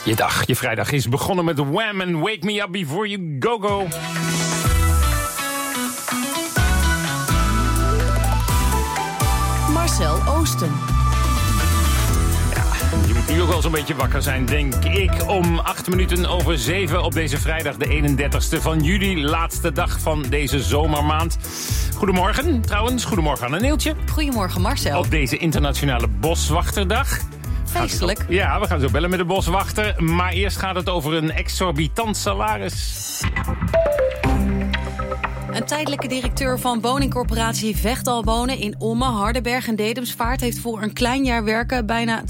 Je dag, je vrijdag is begonnen met Wham! En Wake Me Up Before You Go Go. Marcel Oosten. Je moet nu ook wel zo'n beetje wakker zijn, denk ik. Om 7:08 op deze vrijdag, de 31ste van juli. Laatste dag van deze zomermaand. Goedemorgen, trouwens. Goedemorgen aan Neeltje. Goedemorgen, Marcel. Op deze internationale boswachterdag. Feestelijk. Ja, we gaan zo bellen met de boswachter. Maar eerst gaat het over een exorbitant salaris. Een tijdelijke directeur van woningcorporatie Vechtal Wonen in Ommen, Hardenberg en Dedemsvaart heeft voor een klein jaar werken bijna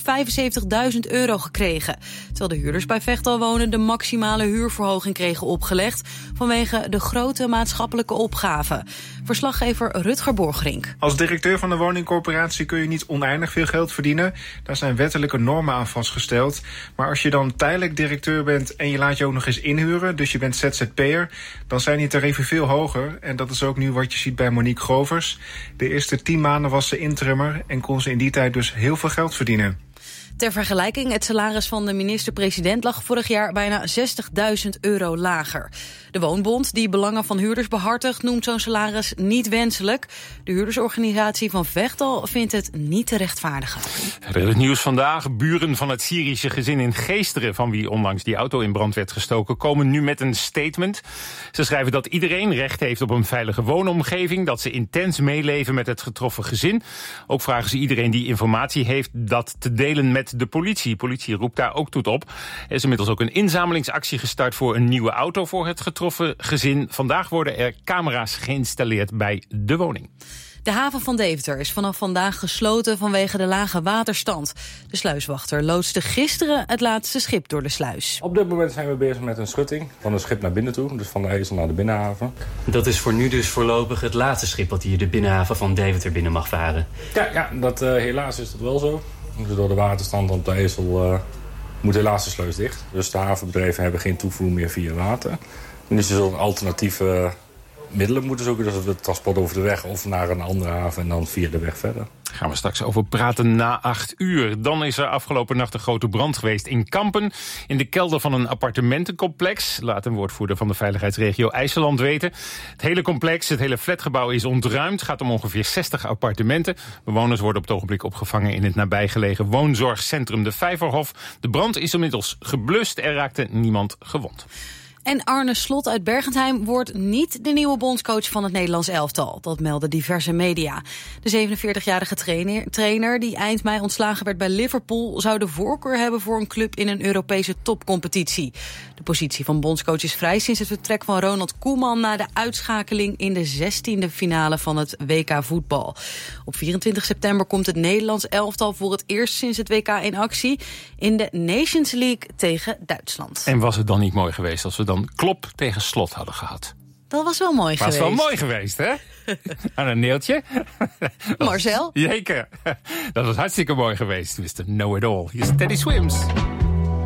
€275.000 gekregen. Terwijl de huurders bij Vechtal Wonen de maximale huurverhoging kregen opgelegd vanwege de grote maatschappelijke opgave. Verslaggever Rutger Borgerink. Als directeur van de woningcorporatie kun je niet oneindig veel geld verdienen. Daar zijn wettelijke normen aan vastgesteld. Maar als je dan tijdelijk directeur bent en je laat je ook nog eens inhuren, dus je bent ZZP'er, dan zijn die tarieven veel hoger. En dat is ook nu wat je ziet bij Monique Grovers. De eerste 10 maanden was ze interimmer en kon ze in die tijd dus heel veel geld verdienen. Ter vergelijking, het salaris van de minister-president lag vorig jaar bijna €60.000 lager. De Woonbond, die belangen van huurders behartigt, noemt zo'n salaris niet wenselijk. De huurdersorganisatie van Vechtal vindt het niet te rechtvaardigen. Het nieuws vandaag. Buren van het Syrische gezin in Geesteren, van wie onlangs die auto in brand werd gestoken, komen nu met een statement. Ze schrijven dat iedereen recht heeft op een veilige woonomgeving, dat ze intens meeleven met het getroffen gezin. Ook vragen ze iedereen die informatie heeft dat te delen met de politie. Politie roept daar ook toe op. Er is inmiddels ook een inzamelingsactie gestart voor een nieuwe auto voor het getroffen gezin. Vandaag worden er camera's geïnstalleerd bij de woning. De haven van Deventer is vanaf vandaag gesloten vanwege de lage waterstand. De sluiswachter loodste gisteren het laatste schip door de sluis. Op dit moment zijn we bezig met een schutting van het schip naar binnen toe. Dus van de IJssel naar de binnenhaven. Dat is voor nu dus voorlopig het laatste schip wat hier de binnenhaven van Deventer binnen mag varen. Ja, helaas is dat wel zo. Dus door de waterstand op de IJssel moet helaas de sluis dicht. Dus de havenbedrijven hebben geen toevoer meer via water. En dus je zult alternatieve middelen moeten zoeken. Dus het transport over de weg of naar een andere haven en dan via de weg verder. Gaan we straks over praten na 8:00. Dan is er afgelopen nacht een grote brand geweest in Kampen, in de kelder van een appartementencomplex. Laat een woordvoerder van de veiligheidsregio IJsseland weten. Het hele complex, het hele flatgebouw is ontruimd. Het gaat om ongeveer 60 appartementen. Bewoners worden op het ogenblik opgevangen in het nabijgelegen woonzorgcentrum De Vijverhof. De brand is inmiddels geblust. Er raakte niemand gewond. En Arne Slot uit Bergentheim wordt niet de nieuwe bondscoach van het Nederlands elftal. Dat melden diverse media. De 47-jarige trainer die eind mei ontslagen werd bij Liverpool zou de voorkeur hebben voor een club in een Europese topcompetitie. De positie van bondscoach is vrij sinds het vertrek van Ronald Koeman na de uitschakeling in de 16e finale van het WK voetbal. Op 24 september komt het Nederlands elftal voor het eerst sinds het WK in actie in de Nations League tegen Duitsland. En was het dan niet mooi geweest als we dan Klop tegen Slot hadden gehad? Dat was wel mooi geweest. Was wel mooi geweest, hè? Aan een Neeltje. Marcel? Zeker. Dat was hartstikke mooi geweest, Mr. Know-it-all. Hier is Teddy Swims.